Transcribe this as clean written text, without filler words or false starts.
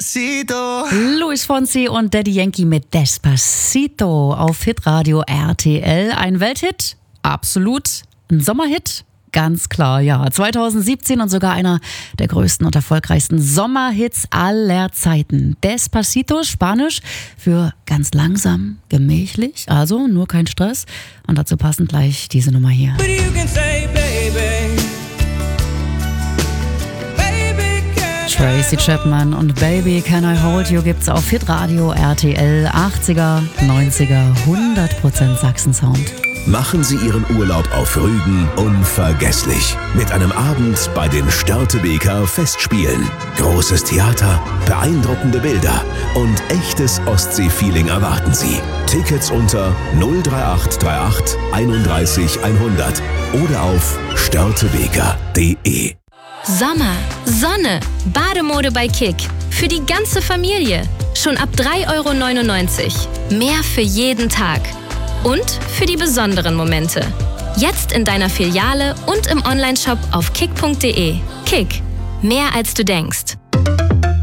Despacito. Luis Fonsi und Daddy Yankee mit Despacito auf Hitradio RTL. Ein Welthit? Absolut. Ein Sommerhit? Ganz klar, ja. 2017 und sogar einer der größten und erfolgreichsten Sommerhits aller Zeiten. Despacito, Spanisch für ganz langsam, gemächlich, also nur kein Stress. Und dazu passend gleich diese Nummer hier. Tracy Chapman und Baby Can I Hold You gibt's auf Hitradio RTL. 80er, 90er, 100% Sachsen-Sound. Machen Sie Ihren Urlaub auf Rügen unvergesslich. Mit einem Abend bei den Störtebeker Festspielen. Großes Theater, beeindruckende Bilder und echtes Ostsee-Feeling erwarten Sie. Tickets unter 03838 31 100 oder auf störtebeker.de. Sommer, Sonne, Bademode bei Kick. Für die ganze Familie. Schon ab 3,99 €. Mehr für jeden Tag. Und für die besonderen Momente. Jetzt in deiner Filiale und im Onlineshop auf kick.de. Kick. Mehr als du denkst.